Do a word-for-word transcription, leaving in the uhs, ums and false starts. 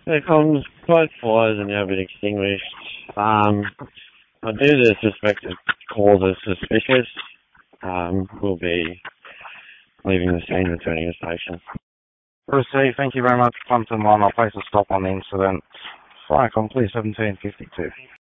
The comms, both fires are now been extinguished. Um, I do suspect the cause is suspicious. Um, we'll be leaving the scene, returning to the station. Received. Thank you very much, Plumpton one. I'll place a stop on the incident. Fire complete seventeen fifty-two.